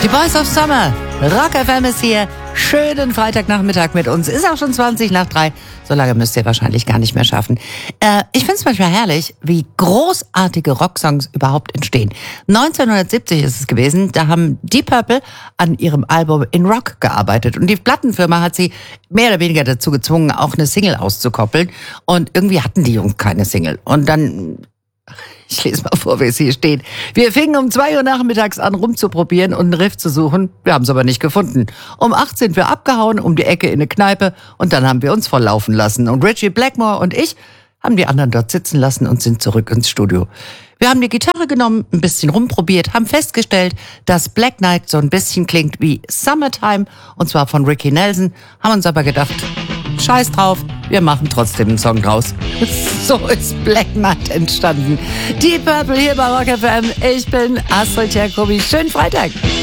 Die Boys of Summer, Rock FM ist hier. Schönen Freitagnachmittag mit uns. Ist auch schon 20 nach 3. So lange müsst ihr wahrscheinlich gar nicht mehr schaffen. Ich find's manchmal herrlich, wie großartige Rocksongs überhaupt entstehen. 1970 ist es gewesen, da haben Deep Purple an ihrem Album In Rock gearbeitet. Und die Plattenfirma hat sie mehr oder weniger dazu gezwungen, auch eine Single auszukoppeln. Und irgendwie hatten die Jungs keine Single. Und dann... Ich lese mal vor, wie es hier steht. Wir fingen um 2 Uhr nachmittags an, rumzuprobieren und einen Riff zu suchen. Wir haben es aber nicht gefunden. Um 8 sind wir abgehauen, um die Ecke in eine Kneipe und dann haben wir uns volllaufen lassen. Und Ritchie Blackmore und ich haben die anderen dort sitzen lassen und sind zurück ins Studio. Wir haben die Gitarre genommen, ein bisschen rumprobiert, haben festgestellt, dass Black Knight so ein bisschen klingt wie Summertime, und zwar von Ricky Nelson, haben uns aber gedacht, scheiß drauf, wir machen trotzdem einen Song draus. So ist Black Knight entstanden. Deep Purple hier bei Rock FM. Ich bin Astrid Jacobi. Schönen Freitag.